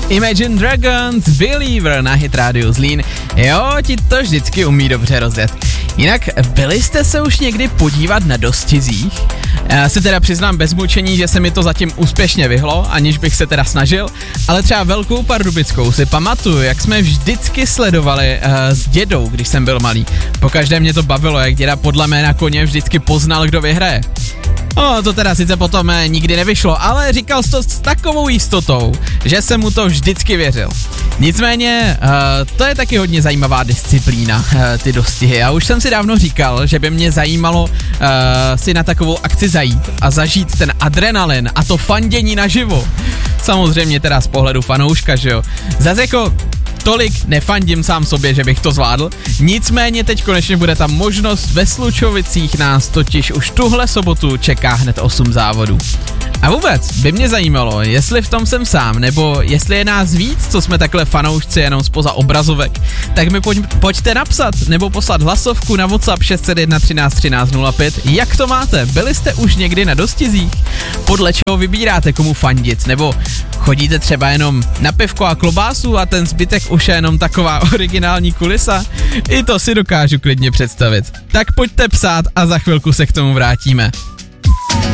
Imagine Dragons, Believer na Hit Radio Zlín. Jo, ti to vždycky umí dobře rozjet. Jinak, byli jste se už někdy podívat na dostizích? Já si teda přiznám bez mučení, že se mi to zatím úspěšně vyhlo, aniž bych se teda snažil, ale třeba Velkou Pardubickou si pamatuju, jak jsme vždycky sledovali s dědou, když jsem byl malý. Pokaždé mě to bavilo, jak děda podle mé na koně vždycky poznal, kdo vyhraje. To teda sice potom nikdy nevyšlo, ale říkal jsi to s takovou jistotou, že jsem mu to vždycky věřil. Nicméně, to je taky hodně zajímavá disciplína, ty dostihy. Já už jsem si dávno říkal, že by mě zajímalo si na takovou akci zajít a zažít ten adrenalin a to fandění naživo. Samozřejmě teda z pohledu fanouška, že jo. Zase jako tolik nefandím sám sobě, že bych to zvládl, nicméně teď konečně bude ta možnost. Ve Slučovicích nás totiž už tuhle sobotu čeká hned 8 závodů. A vůbec by mě zajímalo, jestli v tom jsem sám, nebo jestli je nás víc, co jsme takhle fanoušci jenom spoza obrazovek, tak mi pojďte napsat, nebo poslat hlasovku na WhatsApp 601 13 13 05. Jak to máte? Byli jste už někdy na dostizích? Podle čeho vybíráte, komu fandit? Nebo chodíte třeba jenom na pivko a klobásu a ten zbytek už je jenom taková originální kulisa? I to si dokážu klidně představit. Tak pojďte psát a za chvilku se k tomu vrátíme.